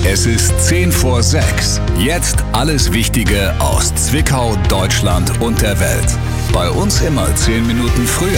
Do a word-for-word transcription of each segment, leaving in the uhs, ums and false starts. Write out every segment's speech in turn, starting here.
Es ist zehn vor sechs. Jetzt alles Wichtige aus Zwickau, Deutschland und der Welt. Bei uns immer zehn Minuten früher.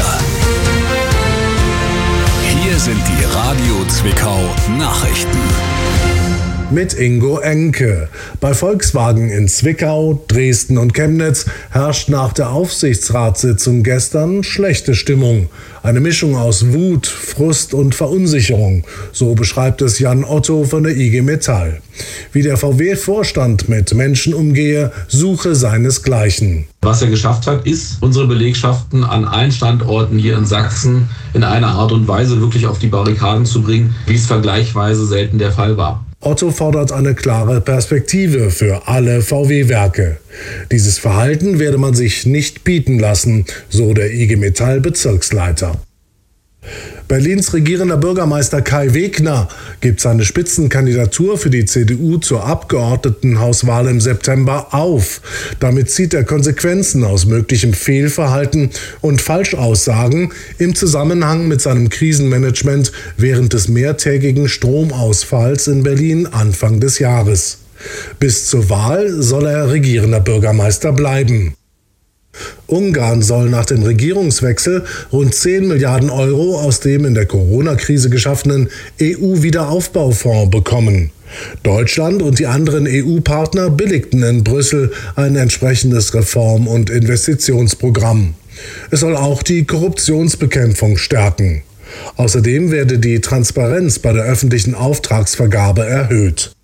Hier sind die Radio Zwickau Nachrichten. Mit Ingo Enke. Bei Volkswagen in Zwickau, Dresden und Chemnitz herrscht nach der Aufsichtsratssitzung gestern schlechte Stimmung. Eine Mischung aus Wut, Frust und Verunsicherung. So beschreibt es Jan Otto von der I G Metall. Wie der V W-Vorstand mit Menschen umgehe, suche seinesgleichen. Was er geschafft hat, ist, unsere Belegschaften an allen Standorten hier in Sachsen in einer Art und Weise wirklich auf die Barrikaden zu bringen, wie es vergleichsweise selten der Fall war. Otto fordert eine klare Perspektive für alle V W-Werke. Dieses Verhalten werde man sich nicht bieten lassen, so der I G Metall-Bezirksleiter. Berlins regierender Bürgermeister Kai Wegner gibt seine Spitzenkandidatur für die C D U zur Abgeordnetenhauswahl im September auf. Damit zieht er Konsequenzen aus möglichem Fehlverhalten und Falschaussagen im Zusammenhang mit seinem Krisenmanagement während des mehrtägigen Stromausfalls in Berlin Anfang des Jahres. Bis zur Wahl soll er regierender Bürgermeister bleiben. Ungarn soll nach dem Regierungswechsel rund zehn Milliarden Euro aus dem in der Corona-Krise geschaffenen E U-Wiederaufbaufonds bekommen. Deutschland und die anderen E U-Partner billigten in Brüssel ein entsprechendes Reform- und Investitionsprogramm. Es soll auch die Korruptionsbekämpfung stärken. Außerdem werde die Transparenz bei der öffentlichen Auftragsvergabe erhöht.